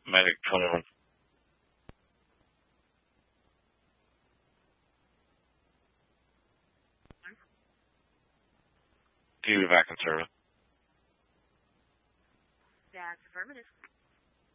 Medic 21. Do you back in service? That's affirmative.